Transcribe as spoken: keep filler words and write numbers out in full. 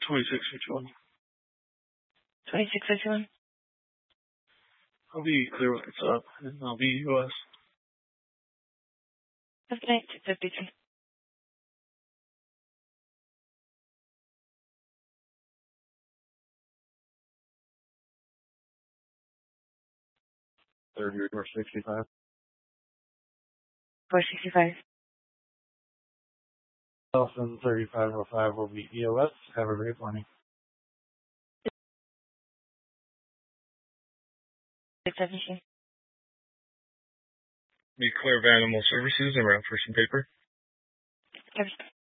twenty-six fifty-one. twenty-six fifty-one. I'll be clear when it's up, and I'll be U S. Have a good night. two fifty-three. thirty or sixty-five. four sixty-five. Delphin thirty-five oh five will be E O S. Have a great morning. six seventeen. Be clear of animal services and route for some paper. Everything.